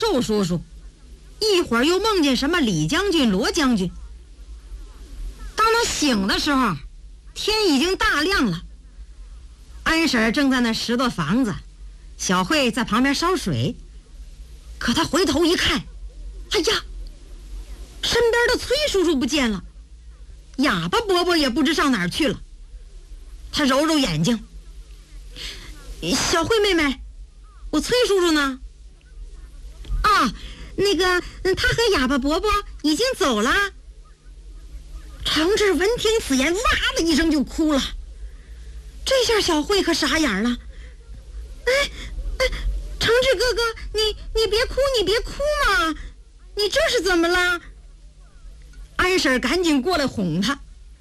周叔叔，一会儿又梦见什么李将军、罗将军。当他醒的时候，天已经大亮了。安婶正在那拾掇房子，小慧在旁边烧水。可他回头一看，哎呀，身边的崔叔叔不见了，哑巴伯伯也不知上哪儿去了。他揉揉眼睛，小慧妹妹，我崔叔叔呢？啊，那个，他和哑巴伯伯已经走了。程志闻听此言，哇的一声就哭了。这下小慧可傻眼了。程志哥哥，你别哭，你别哭嘛，你这是怎么了？安婶赶紧过来哄他。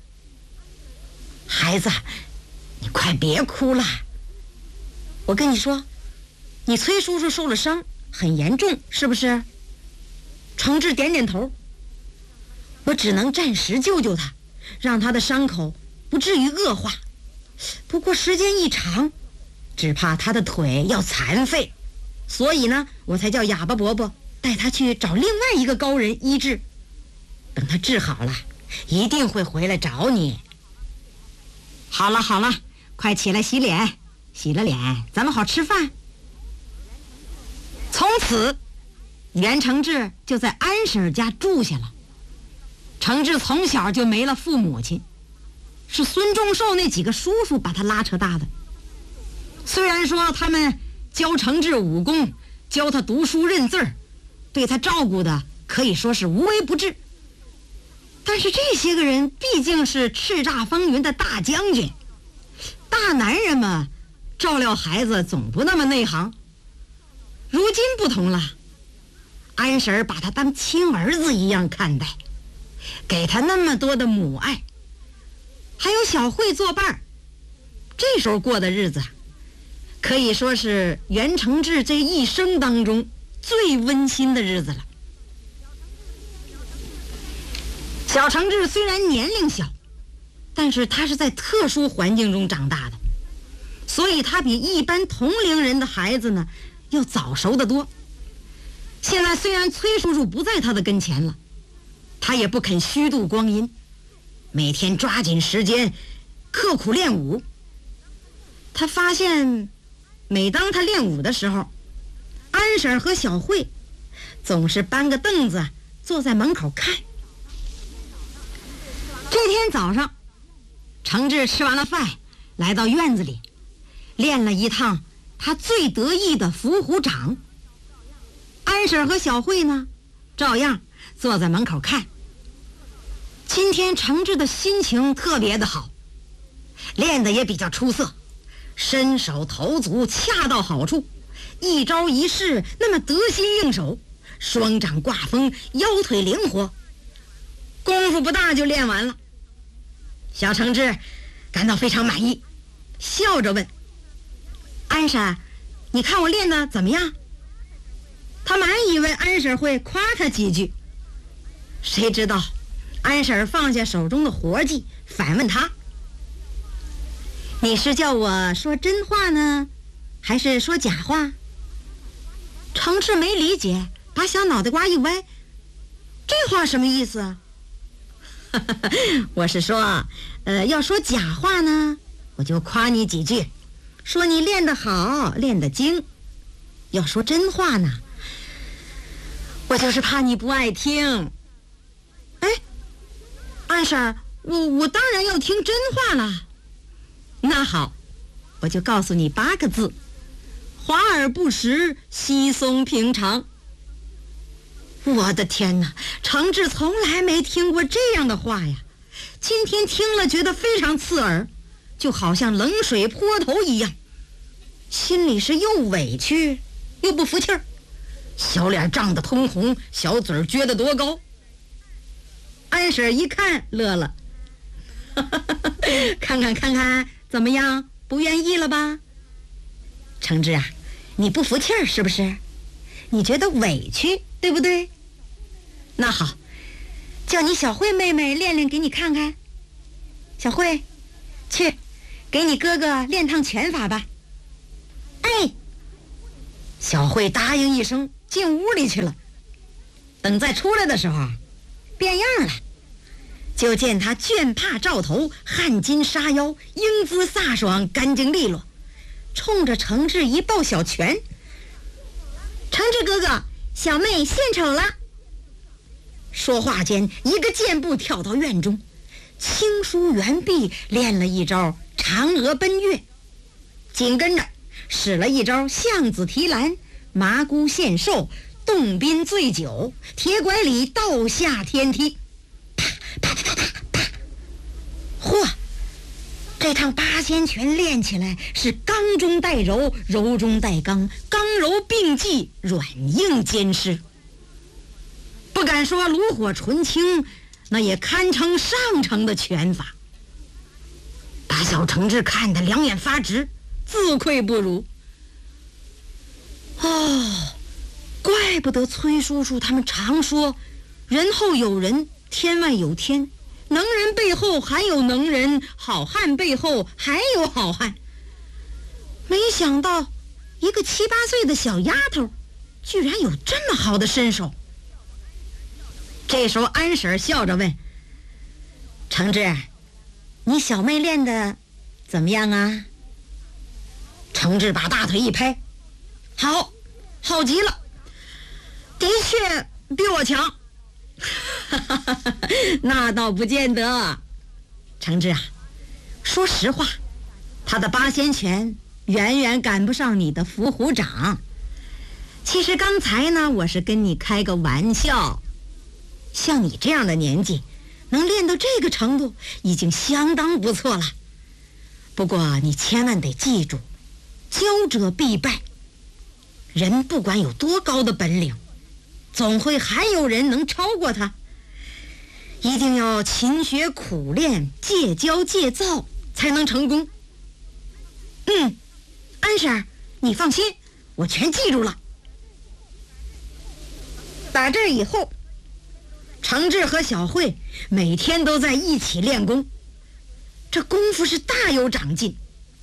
孩子，你快别哭了。我跟你说，你崔叔叔受了伤，很严重，是不是？程志点点头。我只能暂时救救他，让他的伤口不至于恶化。不过时间一长，只怕他的腿要残废，所以呢，我才叫哑巴伯伯带他去找另外一个高人医治。等他治好了，一定会回来找你。好了好了，快起来洗脸，洗了脸咱们好吃饭。从此袁承志就在安婶家住下了。承志从小就没了父母亲，是孙仲寿那几个叔叔把他拉扯大的。虽然说他们教承志武功，教他读书认字儿，对他照顾的可以说是无微不至，但是这些个人毕竟是叱咤风云的大将军，大男人嘛，照料孩子总不那么内行。如今不同了，安婶把他当亲儿子一样看待，给他那么多的母爱，还有小慧作伴，这时候过的日子可以说是袁承志这一生当中最温馨的日子了。小承志虽然年龄小，但是他是在特殊环境中长大的，所以他比一般同龄人的孩子呢要早熟得多。现在虽然崔叔叔不在他的跟前了，他也不肯虚度光阴，每天抓紧时间刻苦练武。他发现每当他练武的时候，安婶和小慧总是搬个凳子坐在门口看。这天早上，承志吃完了饭，来到院子里练了一趟他最得意的伏虎掌。安婶和小慧呢，照样坐在门口看。今天承志的心情特别的好，练得也比较出色，身手投足恰到好处，一招一式那么得心应手，双掌挂风，腰腿灵活，功夫不大就练完了。小承志感到非常满意，笑着问安婶，你看我练得怎么样？他满以为安婶会夸他几句，谁知道安婶放下手中的活计，反问他，你是叫我说真话呢，还是说假话？承志没理解，把小脑袋瓜一歪，这话什么意思啊？我是说要说假话呢，我就夸你几句，说你练得好，练得精。要说真话呢，我就是怕你不爱听。哎，安婶，我当然要听真话了。那好，我就告诉你8个字，华而不实，稀松平常。我的天哪，承志从来没听过这样的话呀，今天听了觉得非常刺耳，就好像冷水泼头一样，心里是又委屈又不服气儿，小脸涨得通红，小嘴撅得多高。安婶一看乐了，看看怎么样，不愿意了吧？承志啊，你不服气儿是不是？你觉得委屈对不对？那好，叫你小慧妹妹练练给你看看。小慧，去给你哥哥练趟拳法吧。哎，小慧答应一声， 进屋里去了。等再出来的时候，变样了，就见他绢帕罩头，汗巾纱腰，英姿飒爽，干净利落，冲着程志一抱小拳：“程志哥哥，小妹献丑了。”说话间，一个箭步跳到院中，轻舒猿臂，练了一招嫦娥奔月，紧跟着使了一招巷子提篮、麻姑献寿、洞宾醉酒、铁拐李倒下天梯，啪啪啪啪啪！嚯！这趟八仙拳练起来是刚中带柔，柔中带刚，刚柔并济，软硬兼施。不敢说炉火纯青，那也堪称上乘的拳法。把小程志看得两眼发直，自愧不如。哦，怪不得崔叔叔他们常说人后有人，天外有天，能人背后还有能人，好汉背后还有好汉。没想到一个7、8岁的小丫头居然有这么好的身手。这时候安婶笑着问：“程志，你小妹练的怎么样啊？”程志把大腿一拍：“好，好极了，的确比我强。”那倒不见得。程志啊，说实话，他的八仙拳远远赶不上你的伏虎掌。其实刚才呢，我是跟你开个玩笑。像你这样的年纪，能练到这个程度，已经相当不错了。不过你千万得记住，教者必败。人不管有多高的本领，总会还有人能超过他。一定要勤学苦练，戒骄戒躁，才能成功。安婶，你放心，我全记住了。打这以后，程志和小慧每天都在一起练功，这功夫是大有长进。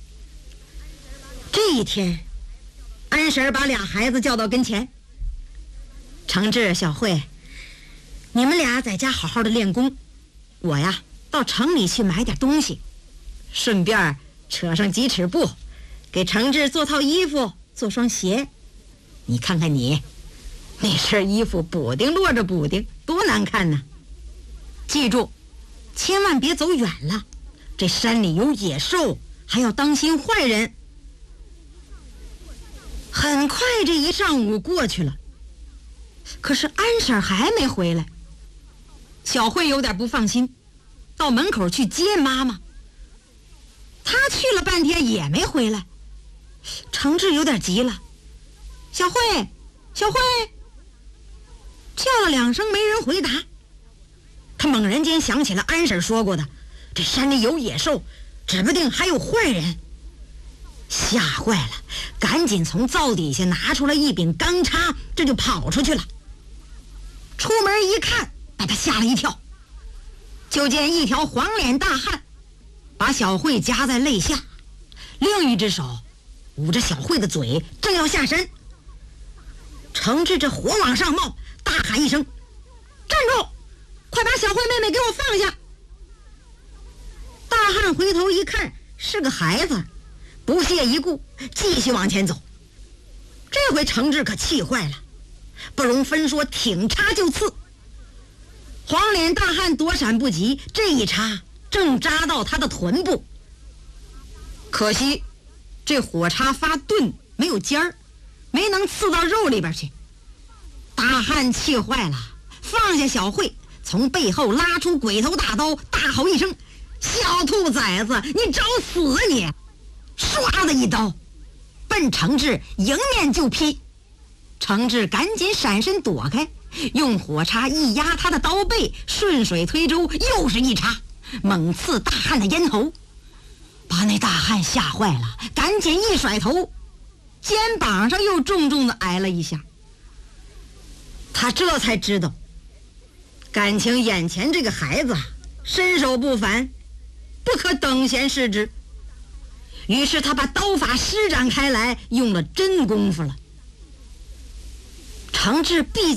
这一天，安婶把俩孩子叫到跟前：“程志、小慧，你们俩在家好好的练功，我呀到城里去买点东西，顺便扯上几尺布，给程志做套衣服，做双鞋。你看看你，那身衣服补丁落着补丁，多难看呢！记住，千万别走远了，这山里有野兽，还要当心坏人。”很快这一上午过去了，可是安婶还没回来。小慧有点不放心，到门口去接妈妈。她去了半天也没回来，程志有点急了：“小慧，小慧！”叫了2声没人回答。他猛然间想起了安婶说过的，这山里有野兽，指不定还有坏人。吓坏了，赶紧从灶底下拿出来一柄钢叉，这就跑出去了。出门一看，把他吓了一跳，就见一条黄脸大汉把小慧夹在肋下，另一只手捂着小慧的嘴，正要下山。程志这火往上冒，大喊一声：“站住！快把小慧妹妹给我放下！”大汉回头一看，是个孩子，不屑一顾，继续往前走。这回程志可气坏了，不容分说，挺插就刺。黄脸大汉躲闪不及，这一插正扎到他的臀部。可惜这火叉发钝，没有尖儿，没能刺到肉里边去。大汉气坏了，放下小慧，从背后拉出鬼头大刀，大吼一声：“小兔崽子，你找死啊你！”唰的一刀奔程志迎面就劈。程志赶紧闪身躲开，用火叉一压他的刀背，顺水推舟，又是一叉，猛刺大汉的咽喉，把那大汉吓坏了，赶紧一甩头，肩膀上又重重的挨了一下。他这才知道，感情眼前这个孩子身手不凡，不可等闲视之。于是他把刀法施展开来，用了真功夫了。 程志闭